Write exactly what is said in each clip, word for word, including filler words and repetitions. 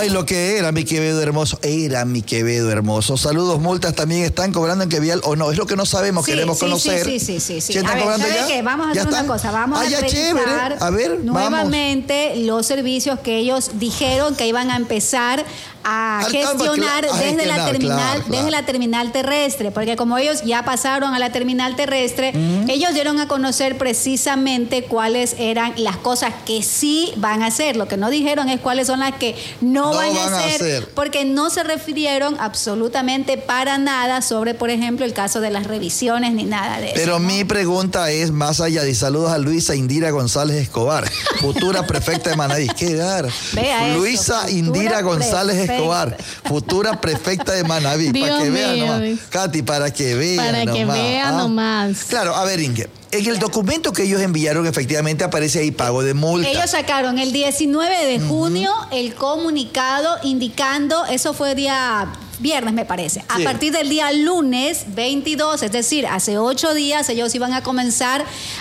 Ay, lo que era mi Quevedo hermoso. Era mi Quevedo hermoso. Saludos, multas también están cobrando en Quevial o no. Es lo que no sabemos, sí, queremos sí, conocer. Sí, sí, sí. sí, sí. A ver, ¿sabe qué? Vamos a hacer una cosa. Vamos ah, a revisar a ver, nuevamente vamos. los servicios que ellos dijeron que iban a empezar a Al gestionar calma, desde gestionar, la terminal, claro, claro. desde la terminal terrestre, porque como ellos ya pasaron a la terminal terrestre, uh-huh. ellos dieron a conocer precisamente cuáles eran las cosas que sí van a hacer. Lo que no dijeron es cuáles son las que no, no van, van a, hacer, a hacer, porque no se refirieron absolutamente para nada sobre, por ejemplo, el caso de las revisiones ni nada de eso. Pero ¿no? mi pregunta es más allá de saludos a Luisa Indira González Escobar, futura prefecta de Manaví. ¿Qué dar? Vea Luisa eso, Indira González prefecta. Escobar, futura prefecta de Manaví. Dios para que mío, vean nomás. Dios. Katy, para que vean Para nomás. que vean ¿ah? nomás. Claro, a ver, Inge. En el documento que ellos enviaron, efectivamente aparece ahí pago de multa. Ellos sacaron el diecinueve de junio uh-huh. el comunicado indicando, eso fue día viernes me parece, a sí. partir del día lunes veintidós, es decir, hace ocho días ellos iban a comenzar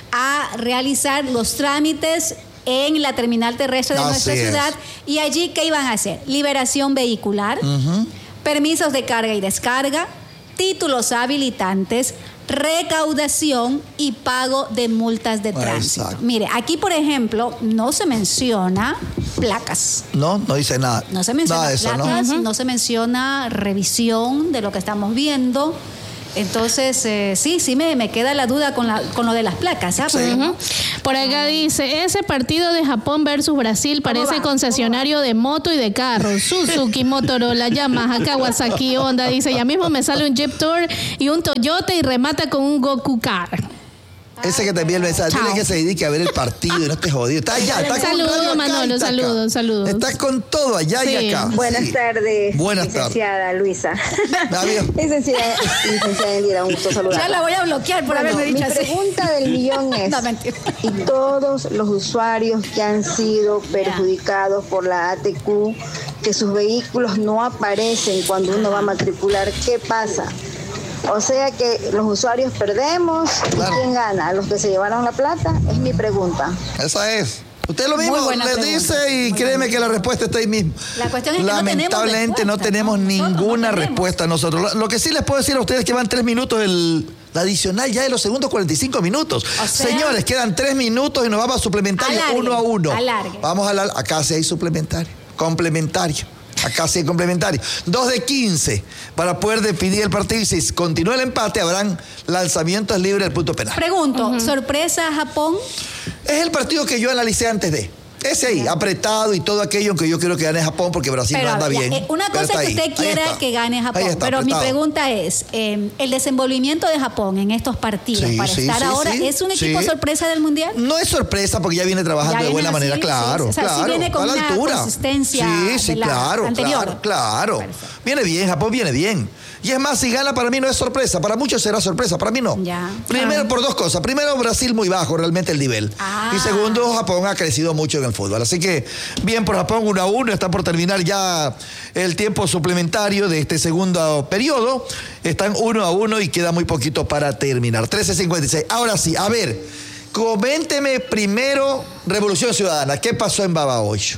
a realizar los trámites en la terminal terrestre de Así nuestra es. ciudad. Y allí, ¿qué iban a hacer? Liberación vehicular, uh-huh. permisos de carga y descarga, títulos habilitantes, recaudación y pago de multas de tránsito. Exacto. Mire, aquí, por ejemplo, no se menciona placas. No, no dice nada. No se menciona nada de eso, placas, ¿no? no se menciona revisión de lo que estamos viendo. Entonces, eh, sí, sí me, me queda la duda con, la, con lo de las placas. ¿Ah? Sí. Uh-huh. Por acá dice, ese partido de Japón versus Brasil parece concesionario de moto y de carros. Suzuki, Motorola, Yamaha, Kawasaki, Honda. Dice, ya mismo me sale un Jeep Tour y un Toyota y remata con un Goku Car. Ese que te envía el mensaje, dile que se dedique a ver el partido y no estés jodido. Está allá, está saludos, con Manolo, saludos, saludos. Está con todo allá sí. y acá. Buenas sí. tardes, Buenas licenciada tardes. Luisa. licenciada, licenciada Indira, un gusto saludar. Ya la voy a bloquear por bueno, haberme dicho mi así. Mi pregunta del millón es, no, y todos los usuarios que han sido perjudicados por la A T Q, que sus vehículos no aparecen cuando uno va a matricular, ¿qué pasa? O sea que los usuarios perdemos, claro. ¿Y quién gana? ¿Los que se llevaron la plata? Es mi pregunta. Esa es. Usted lo mismo le dice y Muy créeme buena. que la respuesta está ahí mismo. La cuestión es que lamentablemente no tenemos, no tenemos ninguna no respuesta nosotros. Lo, lo que sí les puedo decir a ustedes es que van tres minutos el la adicional ya de los segundos cuarenta y cinco minutos. O sea, señores, quedan tres minutos y nos vamos a suplementario alargue, uno a uno. Alargue. Vamos a la, acá sí hay suplementario, complementario. Acá sí hay complementario. dos de quince para poder definir el partido y si continúa el empate habrán lanzamientos libres del punto penal. Pregunto, uh-huh. ¿sorpresa Japón? Es el partido que yo analicé antes de. Ese ahí, ya. apretado y todo aquello, aunque yo quiero que gane Japón porque Brasil pero, no anda ya, bien. Eh, una cosa es que usted quiera que gane Japón, está, pero apretado. Mi pregunta es, eh, ¿el desenvolvimiento de Japón en estos partidos sí, para sí, estar sí, ahora sí, es un equipo sí. sorpresa del Mundial? No es sorpresa porque ya viene trabajando ya viene de buena así, manera, claro. Sí, o sea, claro, sí viene con a la una altura. consistencia sí, sí, de la claro, anterior. Claro, claro. Viene bien, Japón viene bien. Y es más, si gana para mí no es sorpresa, para muchos será sorpresa, para mí no. Ya. Primero ah. por dos cosas. Primero, Brasil muy bajo realmente el nivel. Ah. Y segundo, Japón ha crecido mucho en el fútbol. Así que bien por Japón, uno a uno, está por terminar ya el tiempo suplementario de este segundo periodo. Están uno a uno y queda muy poquito para terminar. trece cincuenta y seis. Ahora sí, a ver, coménteme primero Revolución Ciudadana. ¿Qué pasó en Babahoyo?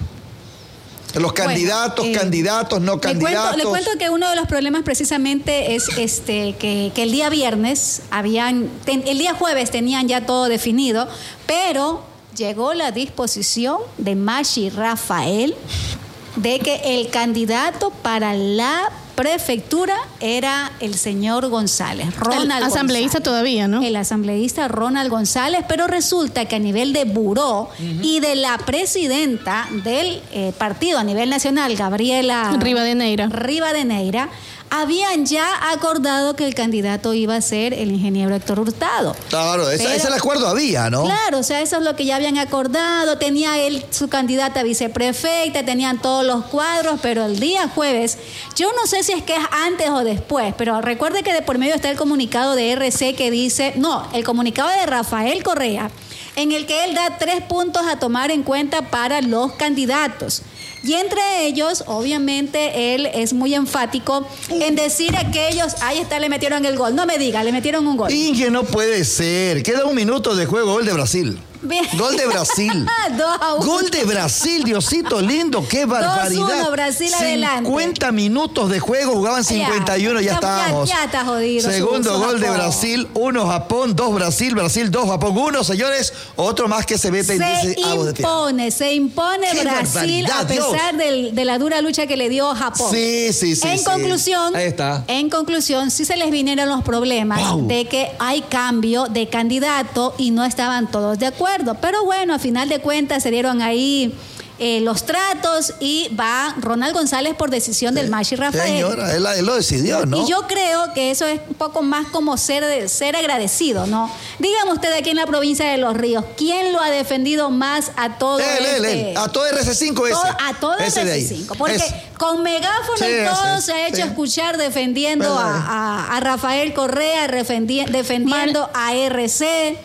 Los candidatos, bueno, eh, candidatos, no candidatos. Le cuento, le cuento que uno de los problemas precisamente es este que, que el día viernes habían, ten, el día jueves tenían ya todo definido, pero llegó la disposición de Mashi Rafael de que el candidato para la prefectura era el señor González, Ronald el asambleísta González. Todavía, ¿no? El asambleísta Ronald González, pero resulta que a nivel de buró uh-huh. y de la presidenta del eh, partido a nivel nacional, Gabriela Rivadeneira. Rivadeneira, habían ya acordado que el candidato iba a ser el ingeniero Héctor Hurtado. Claro, ese, Pero, ese el acuerdo había, ¿no? Claro, o sea, eso es lo que ya habían acordado. Tenía él su candidata a viceprefecta, tenían todos los cuadros, pero el día jueves, yo no sé si es que es antes o después, pero recuerde que de por medio está el comunicado de R C que dice, no, el comunicado de Rafael Correa, en el que él da tres puntos a tomar en cuenta para los candidatos. Y entre ellos, obviamente, él es muy enfático en decir a aquellos, ahí está, le metieron el gol. No me diga, le metieron un gol. Y que no puede ser. Queda un minuto de juego, gol de Brasil. Bien. Gol de Brasil. dos a uno. Gol de Brasil, Diosito lindo, qué barbaridad. dos uno, Brasil adelante. cincuenta minutos de juego, jugaban cincuenta y uno, ya, ya estábamos. Ya, ya está jodido. Segundo su, su gol Japón. de Brasil, uno Japón, dos Brasil, Brasil, dos Japón, uno, señores, otro más que se mete y Se dice agua de tierra. impone, se impone Qué Brasil a barbaridad, pesar del, de la dura lucha que le dio Japón. Sí, sí, sí. En sí. conclusión, Ahí está. en conclusión, sí se les vinieron los problemas Wow. de que hay cambio de candidato y no estaban todos de acuerdo. Pero bueno, a final de cuentas se dieron ahí eh, los tratos y va Ronald González por decisión sí. del Machi Rafael. Señora, él, él lo decidió, ¿no? Y yo creo que eso es un poco más como ser, ser agradecido, ¿no? Dígame usted aquí en la provincia de Los Ríos, ¿quién lo ha defendido más a todo él, este? Él, él, a todo R C cinco ese. Todo, a todo ese R C cinco, porque ese. con megáfono sí, y todo ese, se ha hecho sí. escuchar defendiendo a, a, a Rafael Correa, defendi defendiendo Mar a R C.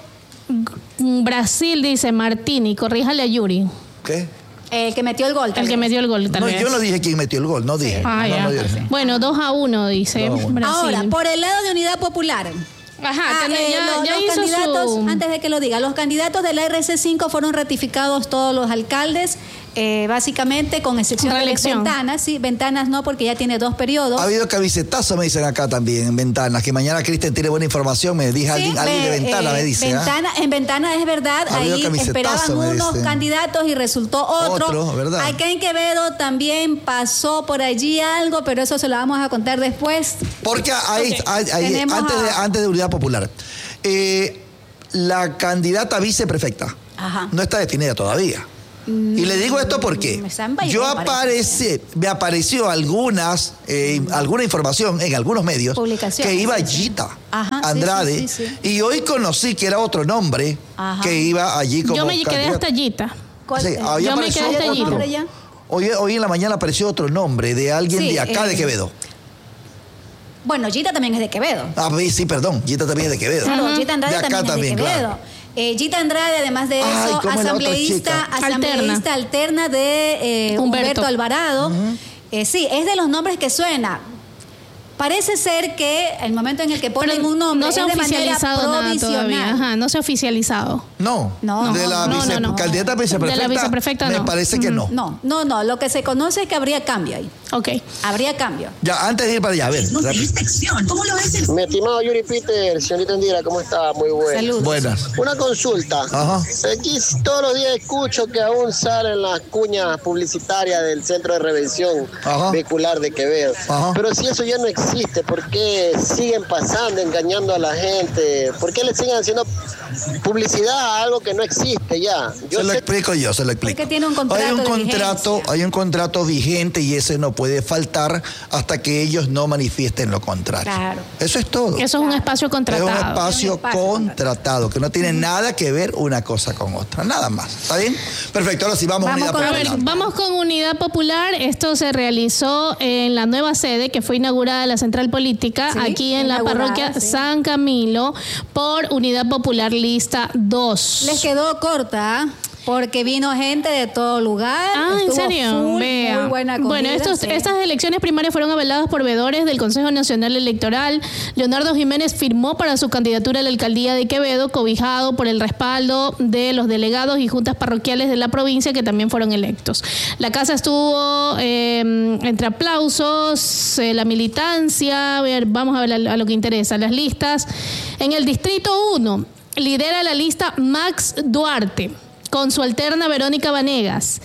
Brasil, dice Martini, corríjale a Yuri. ¿Qué? El que metió el gol. El que metió el gol, tal no, vez. yo no dije quién metió el gol, no dije. Sí. Ah, no, ya. no dije. Bueno, dos a uno, dice dos a uno. Brasil. Ahora, por el lado de Unidad Popular. Ajá, Ah, ten, eh, ya, lo, ya los hizo candidatos, su... antes de que lo diga, los candidatos de la R C cinco fueron ratificados todos los alcaldes, eh, básicamente con excepción Reelección. de Ventanas, sí, Ventanas no, porque ya tiene dos periodos. Ha habido camisetazo, me dicen acá también, en Ventanas, que mañana Cristian tiene buena información, me dice Sí, alguien, alguien de ve, Ventana, eh, me dice. Ventana, ¿ah? En Ventana es verdad, Ha habido ahí camisetazo, esperaban me unos dicen. candidatos y resultó otro. Otro, ¿verdad? Acá en Quevedo también pasó por allí algo, pero eso se lo vamos a contar después. Porque ahí, Okay. ahí- ahí- Tenemos antes, de, a- antes de Unidad Popular, eh, la candidata viceprefecta Ajá. no está definida todavía. Y le digo esto porque Mm, está en Bailén, yo parece. aparece, me apareció algunas, eh, alguna información en algunos medios Publicaciones, que iba sí, sí. Gita Ajá, sí, Andrade sí, sí, sí. y hoy conocí que era otro nombre Ajá. que iba allí como Yo me quedé candidata. hasta Allita. ¿Cuál- Sí, eh, hoy Yo me apareció quedé hasta otro allí. nombre nombre. ya? Hoy, hoy en la mañana apareció otro nombre de alguien Sí, de acá, eh, de Quevedo. Bueno, Gita también es de Quevedo. Ah, sí, perdón, Gita también es de Quevedo. Claro, Ajá. Gita Andrade De acá también, también, es de Quevedo. claro. Eh, Gita Andrade, además de Ay, eso, ¿cómo es la otra asambleísta, chica? asambleísta alterna de eh, Humberto. Humberto Alvarado. Eh, sí, es de los nombres que suena. Parece ser que el momento en el que ponen Pero un nombre no se ha es de manera oficializado nada provisional. todavía. Ajá, no se ha oficializado. No, No, de la no, vice- no, no. candidata viceprefecta. De la viceprefecta, me no. parece que no. No, no, no. Lo que se conoce es que habría cambio ahí. Ok. Habría cambio. Ya, antes de ir para allá, a ver. rápido. ¿Cómo lo ves? Mi estimado Yuri Peter, señorita Indira, ¿cómo está? Muy bueno. Saludos. Buenas. Una consulta. Ajá. Aquí todos los días escucho que aún salen las cuñas publicitarias del Centro de Revención Ajá. Vehicular de Quevedo. Ajá. Pero si eso ya no existe, ¿por qué siguen pasando, engañando a la gente? ¿Por qué le siguen haciendo publicidad a algo que no existe ya? Yo se lo sé- explico yo, se lo explico. Porque tiene un contrato hay un de contrato, vigencia. hay un contrato vigente y ese no puede faltar hasta que ellos no manifiesten lo contrario. Claro. Eso es todo. Eso es un espacio Es contratado. un espacio Un espacio contratado que no tiene nada que ver una cosa con otra, nada más. ¿Está bien? Perfecto, ahora sí vamos, Vamos a Unidad con la A ver, Popular. vamos con Unidad Popular. Esto se realizó en la nueva sede que fue inaugurada la Central Política, Sí, aquí en la inaugurada, parroquia sí. San Camilo, por Unidad Popular Lista dos. Les quedó corta, ¿ah? Porque vino gente de todo lugar. Ah, ¿en estuvo serio? full, Vea. muy buena acogida, Bueno, estos, sí. estas elecciones primarias fueron avaladas por veedores del Consejo Nacional Electoral. Leonardo Jiménez firmó para su candidatura a la alcaldía de Quevedo, cobijado por el respaldo de los delegados y juntas parroquiales de la provincia que también fueron electos. La casa estuvo eh, entre aplausos, eh, la militancia, a ver, vamos a ver a, a lo que interesa, las listas. En el distrito uno lidera la lista Max Duarte, con su alterna Verónica Vanegas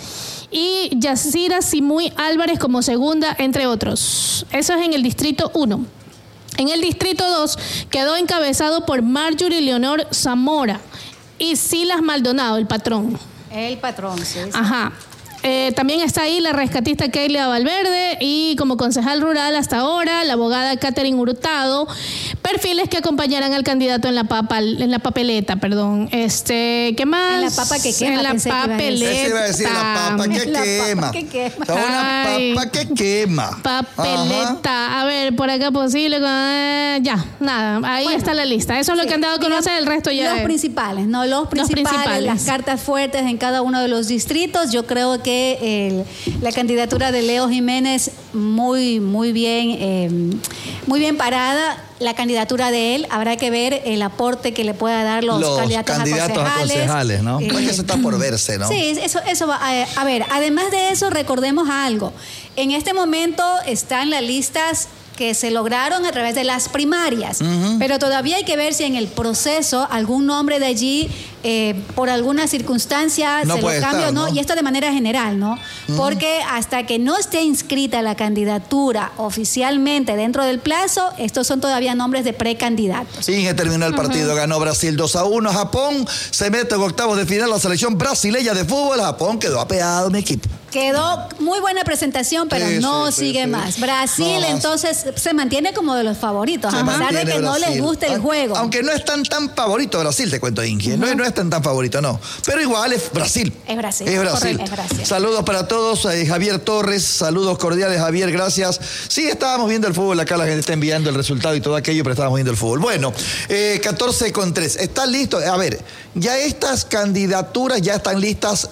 y Yacira Simuy Álvarez como segunda, entre otros. Eso es en el distrito uno. En el distrito dos quedó encabezado por Marjorie Leonor Zamora y Silas Maldonado, el patrón. El patrón, sí. sí. Ajá. Eh, también está ahí la rescatista Keila Valverde y como concejal rural hasta ahora la abogada Catherine Hurtado, perfiles que acompañarán al candidato en la papa, en la papeleta, perdón. Este, ¿qué más? En la papa que quema, En la pensé que iba a decir. papeleta. Ese iba a decir la papa que La papa quema. que quema. O una Ay. papa que quema. Papeleta. Ajá. A ver, por acá posible. eh, ya, nada. Ahí Bueno, está la lista. Eso es lo sí, que han dado a conocer. El resto ya Los es. principales, ¿no? Los principales, principales. las cartas fuertes en cada uno de los distritos. Yo creo que el- la candidatura de Leo Jiménez muy, muy bien eh, muy bien parada la candidatura de él. Habrá que ver el aporte que le pueda dar los, los candidatos, candidatos a concejales, a concejales ¿no? Eh, Porque eso está por verse, ¿no? Sí, eso, eso va a, a ver. Además de eso, recordemos algo. En este momento están las listas que se lograron a través de las primarias, uh-huh. pero todavía hay que ver si en el proceso algún nombre de allí, eh, por alguna circunstancia, no se lo cambia o no, ¿no? y esto de manera general, ¿no? Uh-huh. Porque hasta que no esté inscrita la candidatura oficialmente dentro del plazo, estos son todavía nombres de precandidatos. Sí, que terminó el partido, uh-huh. ganó Brasil dos a uno, Japón se mete en octavos de final la selección brasileña de fútbol, Japón quedó apeado mi equipo. Quedó muy buena presentación, pero sí, no sí, sigue sí, más. Sí. Brasil, no más. Entonces, se mantiene como de los favoritos, se a pesar de que Brasil. No les guste el juego. Aunque no es tan tan favorito Brasil, te cuento, Inge. Uh-huh. No, no es tan tan favorito, no. Pero igual es Brasil. Es Brasil. Es Brasil. Es Brasil. Saludos para todos. Eh, Javier Torres, saludos cordiales, Javier, gracias. Sí, estábamos viendo el fútbol acá, la gente está enviando el resultado y todo aquello, pero estábamos viendo el fútbol. Bueno, eh, catorce con tres. ¿Están listos? A ver, ya estas candidaturas ya están listas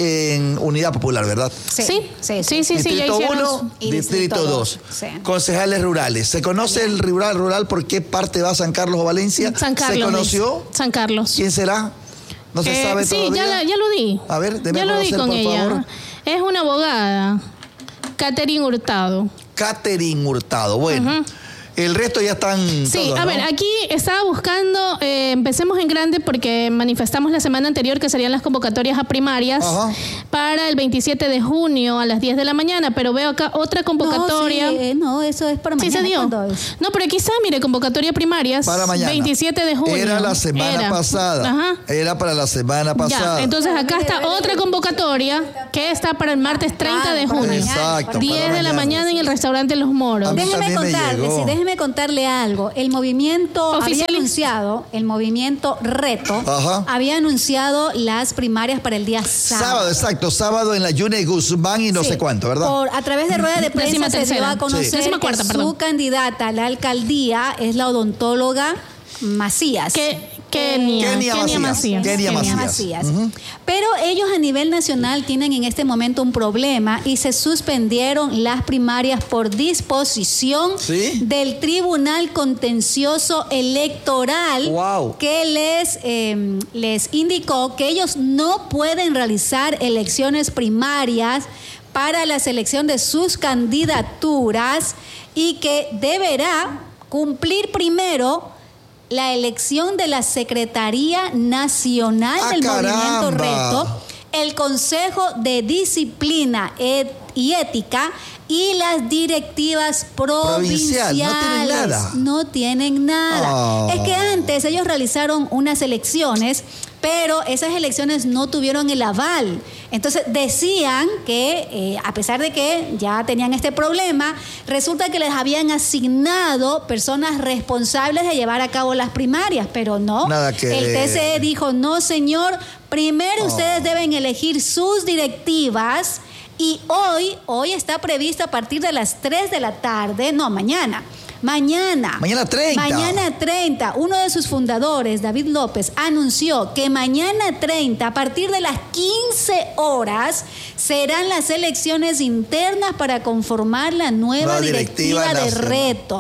en Unidad Popular, ¿verdad? Sí, sí, sí, sí, sí, sí Distrito uno, Distrito dos. Sí. Concejales rurales. ¿Se conoce el rural rural por qué parte va San Carlos o Valencia? San Carlos. ¿Se conoció? San Carlos. ¿Quién será? No se eh, sabe sí, todavía. Sí, ya, ya lo di. A ver, déme ya lo conocer, di con por ella. favor. Es una abogada, Catherine Hurtado. Catherine Hurtado, bueno. Uh-huh. El resto ya están Sí, todos, a ¿no? ver, aquí estaba buscando, eh, empecemos en grande porque manifestamos la semana anterior que serían las convocatorias a primarias. Ajá. Para el veintisiete de junio a las diez de la mañana, pero veo acá otra convocatoria. No, sí, no eso es para mañana. Sí se dio. No, pero aquí está, mire, convocatoria primarias. Para mañana. veintisiete de junio. Era la semana Era. pasada. Ajá. Era para la semana pasada. Ya, entonces acá está otra convocatoria que está para el martes treinta de junio. Exacto. diez de la mañana en el restaurante Los Moros. Déjeme contarle, sí, déjeme contarle algo. El movimiento había anunciado, el movimiento Reto, Ajá. había anunciado las primarias para el día sábado. Sábado, exacto. Sábado en la Yune Guzmán y no sí. sé cuánto, ¿verdad? Por, a través de rueda de prensa se dio a conocer sí. cuarta, que su candidata a la alcaldía es la odontóloga Macías. ¿Qué? Kenia, Kenia, Kenia Macías. Kenia Macías. Macías. Uh-huh. Pero ellos a nivel nacional tienen en este momento un problema y se suspendieron las primarias por disposición ¿Sí? del Tribunal Contencioso Electoral wow. que les, eh, les indicó que ellos no pueden realizar elecciones primarias para la selección de sus candidaturas y que deberá cumplir primero la elección de la Secretaría Nacional ah, del caramba. Movimiento Reto, el Consejo de Disciplina et- y Ética y las directivas provinciales. Provincial. No tienen nada. No tienen nada. Oh. Es que antes ellos realizaron unas elecciones, pero esas elecciones no tuvieron el aval. Entonces decían que, eh, a pesar de que ya tenían este problema, resulta que les habían asignado personas responsables de llevar a cabo las primarias, pero no. Nada que... El T C E dijo, no señor, primero oh. ustedes deben elegir sus directivas. Y hoy, hoy está previsto a partir de las tres de la tarde, no, mañana. Mañana. Mañana treinta. Mañana treinta. Uno de sus fundadores, David López, anunció que mañana treinta, a partir de las quince horas, serán las elecciones internas para conformar la nueva la directiva, directiva de Reto.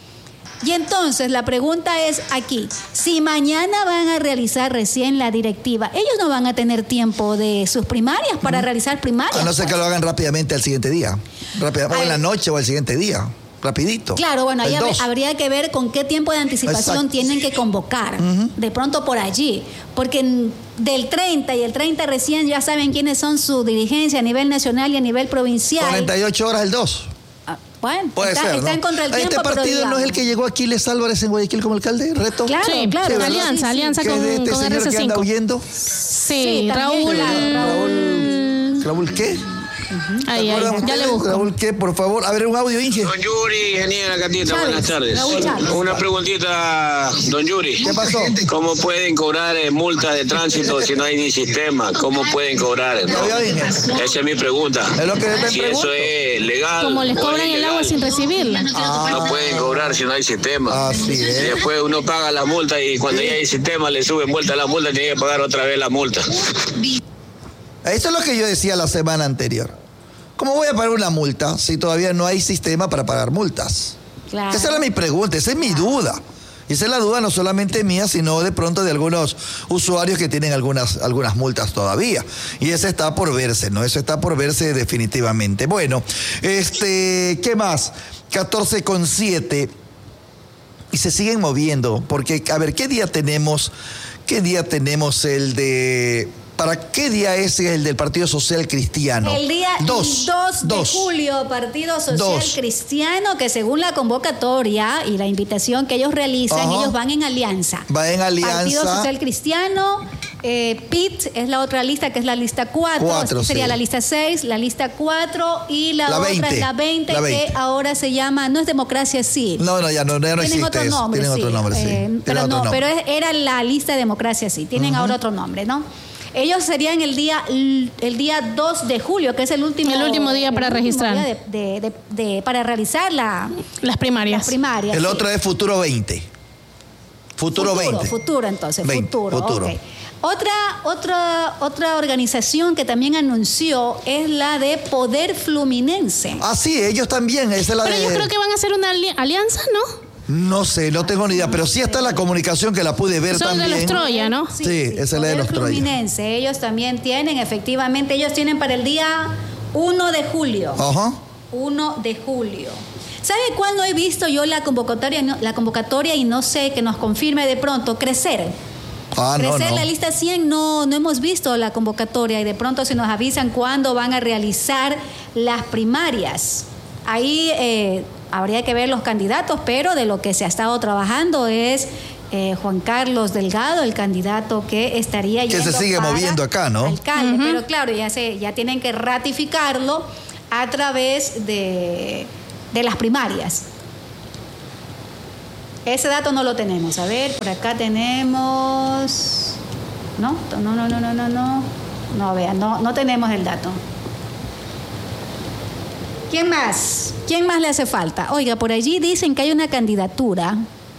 Y entonces la pregunta es aquí, si mañana van a realizar recién la directiva, ellos no van a tener tiempo de sus primarias para uh-huh. realizar primarias. A no ser pues. que lo hagan rápidamente al siguiente día, rápidamente, o en la noche o al siguiente día. Rapidito. Claro, bueno, ahí hab- habría que ver con qué tiempo de anticipación Exacto. tienen que convocar. Uh-huh. De pronto por allí. Porque del treinta y el treinta recién ya saben quiénes son su dirigencia a nivel nacional y a nivel provincial. cuarenta y ocho horas el dos. Ah, bueno, Puede está, ser, está ¿no? en contra del tiempo. ¿Este partido pero no es el que llegó Aquiles Álvarez en Guayaquil como alcalde? ¿Reto? Claro, sí, claro. Sí, alianza, sí, alianza sí. con, ¿Qué de este con señor R C cinco. Que anda huyendo? Sí, sí Raúl, también, claro. Raúl. ¿Raúl qué? Uh-huh. Ahí, ahí, ya le busco. Raúl, ¿qué? Por favor, a ver un audio, Inge. Don Yuri, genial, Catita, buenas tardes. Una preguntita, don Yuri. ¿Qué pasó? ¿Cómo pueden cobrar eh, multas de tránsito si no hay ni sistema? ¿Cómo pueden cobrar? ¿No? Esa es mi pregunta. Es lo que si pregunto. Eso es legal. Como les cobran el agua sin recibirla. Ah. No pueden cobrar si no hay sistema. Así es. Y después uno paga la multa y cuando ya hay sistema le suben vuelta a la multa y tiene que pagar otra vez la multa. Eso es lo que yo decía la semana anterior. ¿Cómo voy a pagar una multa si todavía no hay sistema para pagar multas? Claro. Esa era mi pregunta, esa es mi duda. Y esa es la duda no solamente mía, sino de pronto de algunos usuarios que tienen algunas, algunas multas todavía. Y ese está por verse, ¿no? Eso está por verse definitivamente. Bueno, este, ¿qué más? catorce con siete. Y se siguen moviendo, porque, a ver, ¿qué día tenemos? ¿Qué día tenemos el de... ¿Para qué día es el del Partido Social Cristiano? El día dos, dos de dos. julio, Partido Social dos. Cristiano, que según la convocatoria y la invitación que ellos realizan, Ajá. ellos van en alianza. Va en alianza. Partido Social Cristiano, eh, P I T es la otra lista, que es la lista cuatro, sería sí. la lista seis, la lista cuatro y la, la otra veinte, es la veinte, la veinte, que ahora se llama, no es Democracia Sí. No, no, ya no, ya no Tienen existe otro eso. nombre, Tienen sí. otro nombre, sí. Eh, pero otro no, nombre. pero es, era la lista Democracia Sí. Tienen uh-huh. ahora otro nombre, ¿no? Ellos serían el día el día dos de julio, que es el último, el último día para registrar. Día de, de, de, de, para realizar la, las primarias. Las primarias el sí. otro es Futuro veinte. Futuro, futuro veinte. Futuro, entonces. veinte, futuro. futuro. Okay. Otra, otra, otra organización que también anunció es la de Poder Fluminense. Ah, sí, ellos también. Esa es la Pero de... ellos creo que van a hacer una ali- alianza, ¿no? No sé, no tengo ni idea, pero sí está la comunicación que la pude ver Son también. de los Troya, ¿no? Sí, sí, sí, esa es la de los Troya. Fluminense, ellos también tienen, efectivamente, ellos tienen para el día uno de julio. Ajá. uno de julio. ¿Sabe cuándo he visto yo la convocatoria, la convocatoria y no sé, que nos confirme de pronto? Crecer. Ah, Crecer no, no. la lista cien, no, no hemos visto la convocatoria y de pronto si nos avisan cuándo van a realizar las primarias. Ahí eh, habría que ver los candidatos, pero de lo que se ha estado trabajando es eh, Juan Carlos Delgado, el candidato que estaría yendo que se sigue para moviendo acá, ¿no? Alcalde, Uh-huh. pero claro, ya se, ya tienen que ratificarlo a través de, de las primarias. Ese dato no lo tenemos. A ver, por acá tenemos... No, no, no, no, no, no, no. No, vean, no, no tenemos el dato. ¿Quién más? ¿Quién más le hace falta? Oiga, por allí dicen que hay una candidatura.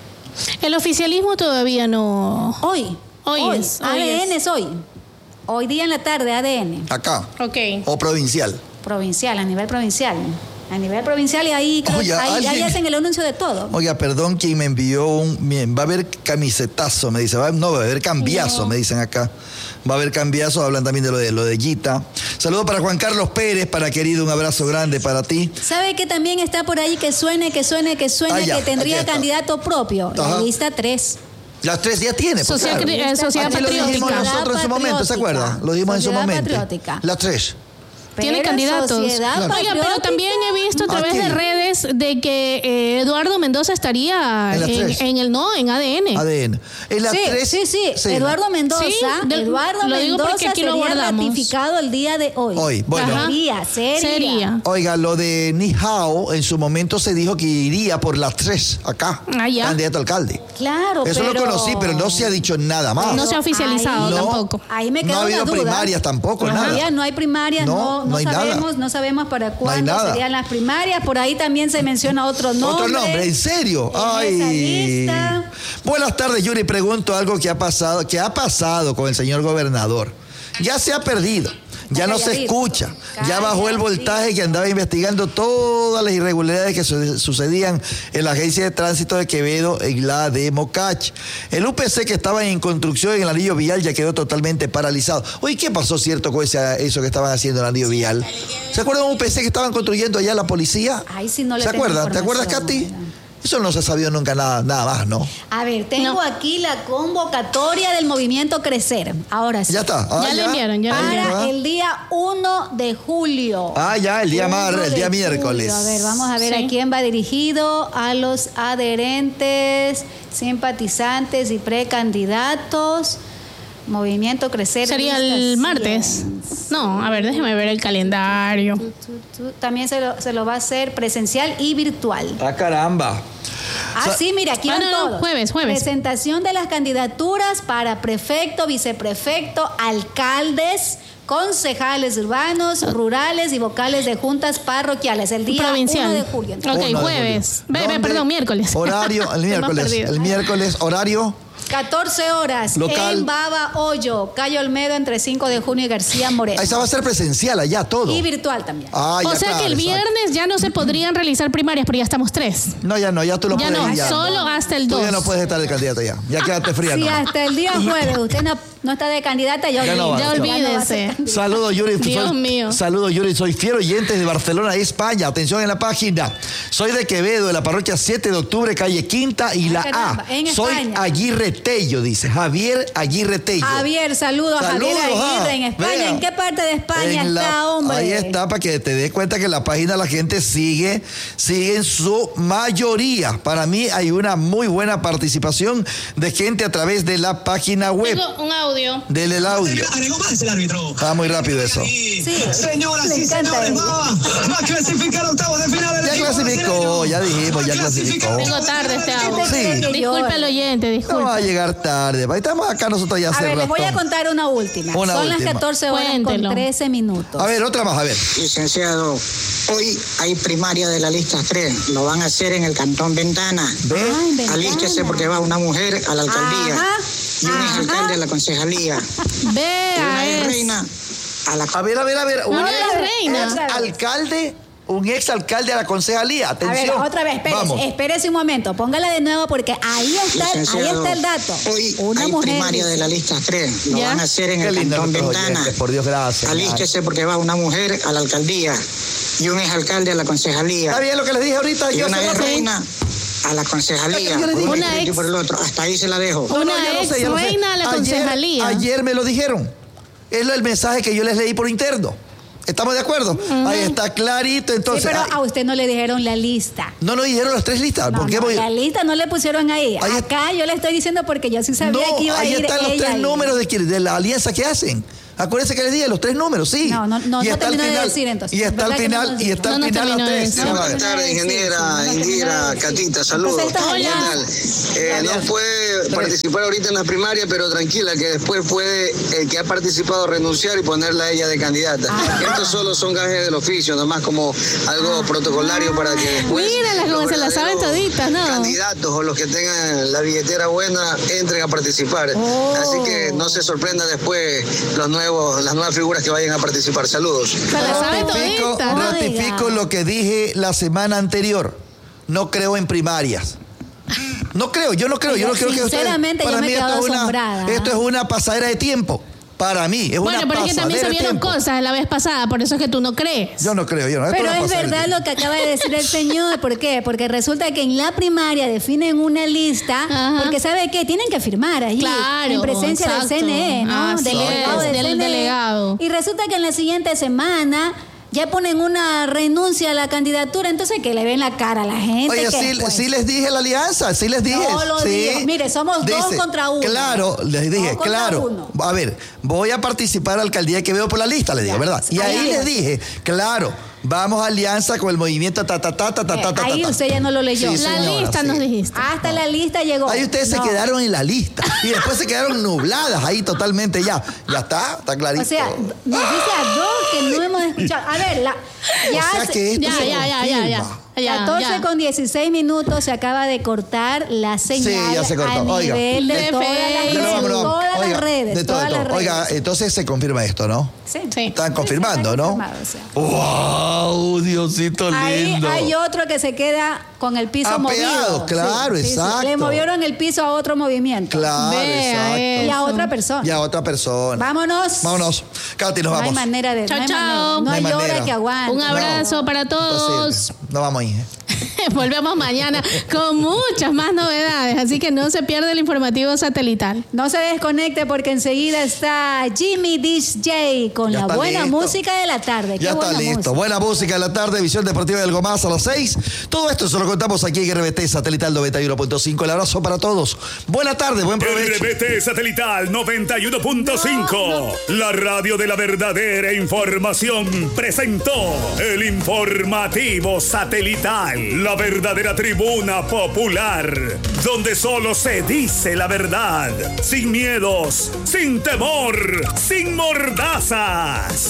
El oficialismo todavía no... Hoy. Hoy, hoy. es. A D N es. es hoy. Hoy día en la tarde, A D N. Acá. Ok. O provincial. Provincial, a nivel provincial. A nivel provincial y ahí, creo, Oiga, ahí, alguien... ahí hacen el anuncio de todo. Oiga, perdón, quien me envió un... Va a haber camisetazo, me dice. Va, no, va a haber cambiazo, no. me dicen acá. Va a haber cambiazo, hablan también de lo de, lo de Gita. Saludos para Juan Carlos Pérez, para querido, un abrazo grande para ti. ¿Sabe que también está por ahí que suene, que suene, que suene, ah, ya, que tendría candidato propio? Ajá. La lista tres. Las tres ya tiene. Pues, Social, claro. eh, Sociedad Aquí Patriótica. lo dijimos nosotros en su momento, ¿se acuerda? Lo dijimos en su momento. Patriótica. Las tres. Tiene candidatos. Claro. Oiga, pero también he visto a través de redes de que eh, Eduardo Mendoza estaría en, en, en el no, en A D N. A D N. En la sí, tres, sí, sí, sí. Eduardo Mendoza. Sí, de, Eduardo lo digo Mendoza porque aquí lo sería guardamos. ratificado el día de hoy. Hoy, bueno. Sería, sería. Sería. Oiga, lo de Nihao, en su momento se dijo que iría por las tres acá. Ah, ya. Candidato a alcalde. Claro, Eso pero... lo conocí, pero no se ha dicho nada más. No se ha oficializado ahí, tampoco. No, ahí me queda no ha habido una duda. primarias tampoco, no, nada. No hay primarias, no, no, no, no hay sabemos, nada. no sabemos para cuándo no serían las primarias. Por ahí también se menciona otro nombre. Otro nombre, ¿en serio? En Ay. esa lista. Buenas tardes, Yuri. Pregunto algo que ha pasado, que ha pasado con el señor gobernador. Ya se ha perdido. Ya no se escucha. Ya bajó el voltaje que andaba investigando todas las irregularidades que su sucedían en la agencia de tránsito de Quevedo en la de Mocach. El U P C que estaba en construcción en el anillo vial ya quedó totalmente paralizado. Oye, ¿qué pasó cierto con ese, eso que estaban haciendo en el anillo vial? ¿Se acuerdan de un U P C que estaban construyendo allá la policía? Ay, sí, no le ¿Se acuerdan? ¿Te acuerdas, Katy? Eso no se ha sabido nunca nada, nada más, ¿no? A ver, tengo no. aquí la convocatoria del movimiento Crecer. Ahora sí. Ya está. Ah, ya, ya le enviaron, ya. Para ah. el día uno de julio. Ah, ya, el día mar, el día miércoles. Julio. A ver, vamos a ver sí. a quién va dirigido. A los adherentes, simpatizantes y precandidatos. Movimiento Crecer. Sería el martes. No, a ver, déjeme ver el calendario. Tú, tú, tú. También se lo, se lo va a hacer presencial y virtual. Ah, caramba. Ah, o sea, sí, mira, aquí ah, van no, no, todos. Jueves, jueves. Presentación de las candidaturas para prefecto, viceprefecto, alcaldes, concejales urbanos, rurales y vocales de juntas parroquiales. El día Provincial. uno de julio. Ok, uno jueves. de julio. Bebe, perdón, miércoles. Horario, el miércoles. El miércoles, horario. catorce horas Local. en Baba Hoyo, calle Olmedo, entre cinco de junio y García Moreno. Esa va a ser presencial allá, todo. Y virtual también. Ah, O ya, sea claro, que el exacto. viernes ya no se podrían realizar primarias, pero ya estamos tres. No, ya no, ya tú lo Ya puedes no, ir ya. solo hasta el Tú dos. ya no puedes estar de candidato ya. Ya quédate fría. Si no. hasta el día jueves usted no, no está de candidata, ya, Ya no va, olvídese. ya olvídese. no va a ser candidata. Saludos, Yuri. Dios soy, mío. Saludos, Yuri. Soy fiel oyente de Barcelona, España. Atención en la página. Soy de Quevedo, de la parroquia siete de octubre, calle Quinta y Ah, la caramba, A. en Soy España. Aguirre Tello, dice. Javier Aguirre Tello. Javier, saludos a Saludos, Javier Aguirre ah, en España. vea. ¿En qué parte de España En la- está, hombre? Ahí está, para que te des cuenta que en la página la gente sigue, sigue en su mayoría. Para mí hay una muy buena participación de gente a través de la página web. Tengo un audio. Del el audio. Agregó más el árbitro. Está muy rápido eso. Sí, Señoras le y encanta señores, eso. va, va a clasificar a octavos de final. el Ya equipo clasificó, brasileño. ya dijimos, ya Va a clasificar clasificó. Tengo tarde este audio. Sí. Disculpe al oyente, No disculpe. va a llegar tarde. Estamos acá nosotros ya A hace ver, les voy a rato. contar una última. Una Son última. las catorce horas Cuéntelo. con trece minutos. A ver, otra más, a ver. Licenciado, hoy hay primaria de la lista tres. Lo van a hacer en el Cantón Ventana. ¿Ve? Ay, Ventana. Alístese porque va una mujer a la alcaldía Ajá, y un ajá. exalcalde a la concejalía y una Vea, ex es. reina a la... A ver, a ver, a ver. Un No, ex, la reina. ex alcalde, un ex alcalde a la concejalía. A ver, Atención. otra vez, espérese, Vamos. espérese un momento, póngala de nuevo porque ahí está, ahí Licenciado, está el dato. hoy Una hay mujer. primaria de la lista tres. Lo Ya. van a hacer en Qué el lindo Cantón nuestros Ventana. oyentes, por Dios, gracias. Alístese porque va una mujer a la alcaldía y un exalcalde a la concejalía Está bien lo que les dije ahorita. y Yo una hace ex rato. reina a la concejalía. Yo le dije. Por un Una distrito y ex- por el otro. Hasta ahí se la dejo. No, no, Una ya lo ex sé, ya lo sé. reina a la Ayer- concejalía. Ayer me lo dijeron. Es el mensaje que yo les leí por interno. ¿Estamos de acuerdo? Ahí está clarito. Sí, Entonces, pero ay, a usted no le dijeron la lista. no nos dijeron las tres listas. No, ¿Por qué no, voy? la lista no le pusieron ahí. Ahí est- Acá yo le estoy diciendo porque yo sí sabía No, que iba a ahí ir están los ella tres ahí. números de, quién- de la alianza que hacen. Acuérdense que les dije los tres números, sí. No, no, no, y no está al terminó de final, decir, entonces. Y está al ¿Verdad que no final, nos y dijo? está No al nos final terminó las de tres. decir. Ya va a Buenas ver. tardes, ingeniera Indira, Catita, saludos. Hola. ¿Qué tal? Eh, no puede participar ahorita en las primarias, pero tranquila, que después puede el que ha participado renunciar y ponerla a ella de candidata. Estos solo son gajes del oficio, nomás como algo protocolario para que después Míralas como los se las saben verdaderos toditas, ¿no? candidatos o los que tengan la billetera buena entren a participar. Oh. Así que no se sorprenda después los nuevos, las nuevas figuras que vayan a participar. Saludos. Se la saben Ratifico, toditas. No ratifico diga. lo que dije la semana anterior. No creo en primarias. No creo, yo no creo, yo no creo que ustedes. Sinceramente, yo Para me mí he esto quedado es una, asombrada. esto es una pasadera de tiempo. Para mí, es Bueno, una pero es que también pasadera se de vieron tiempo. cosas la vez pasada, por eso es que tú no crees. Yo no creo, yo no. Esto Pero una es pasadera de verdad tiempo. lo que acaba de decir el señor. ¿Por qué? Porque resulta que en la primaria definen una lista, Ajá. porque ¿sabe qué? Tienen que firmar allí. Claro, En presencia exacto. del C N E, ¿no? Así Delegado es, del del C N E. delegado. Y resulta que en la siguiente semana ya ponen una renuncia a la candidatura, entonces que le ven la cara a la gente. Oye, que, sí, pues, sí les dije la alianza, sí les dije. No lo sí. digo. Mire, somos dos contra uno. Claro, les dije, Dos contra claro. uno. A ver, voy a participar a la alcaldía que veo por la lista, le digo, Ya, ¿verdad? Y ahí ahí digo. les dije, claro, vamos a alianza con el movimiento ta ta ta ta ta ta ta. Ahí ta. usted ya no lo leyó. Sí, La señora, lista sí. nos dijiste. Hasta la lista llegó. Ahí ustedes No. se quedaron en la lista y después se quedaron nubladas ahí totalmente ya. Ya está, está clarito. O sea, nos dice a dos que no hemos escuchado. A ver, la, ya O sea se- que esto Ya, se ya, ya, ya, confirma. ya. Ya, catorce ya. con dieciséis minutos se acaba de cortar la señal ya se cortó. a Oiga. nivel de De todas las Facebook. redes, Ya no, vámonos. todas Oiga, las redes, de todo, todas de todo. las redes. Oiga, entonces se confirma esto, ¿no? Sí. Sí. Están confirmando, Sí, está ¿no? confirmado, o sea. ¡Wow! Diosito Ahí lindo. hay otro que se queda con el piso Apeado, movido. claro, exacto. Le movieron el piso a otro movimiento. Claro, Vea exacto. eso. Y a otra persona. Y a otra persona. Vámonos. Vámonos. Katy, nos No hay vamos. manera de. Chao, no hay chao. manera. No No hay hay hora manera. que aguante. Un abrazo para todos. Imposible. No vamos a ir. ¿eh? Volvemos mañana con muchas más novedades, así que no se pierda el informativo satelital. No se desconecte porque enseguida está Jimmy Dish J con Ya la está buena listo. música de la tarde. Qué Ya está buena listo. música. Buena música en la tarde, Visión Deportiva de Algo Más a las seis. Todo esto se lo contamos aquí en R B T Satelital noventa y uno punto cinco. El abrazo para todos. Buena tarde, buen provecho. R B T Satelital noventa y uno punto cinco. La radio de la verdadera información presentó el informativo satelital. La verdadera tribuna popular, donde solo se dice la verdad, sin miedos, sin temor, sin mordazas.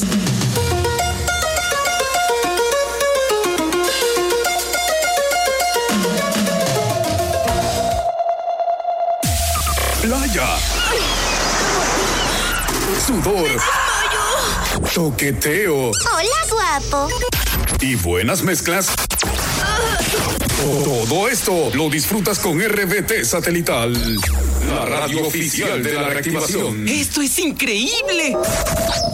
Playa, sudor, toqueteo. Hola, guapo. Y buenas mezclas. Todo esto lo disfrutas con R B T Satelital, la radio oficial de la reactivación. ¡Esto es increíble!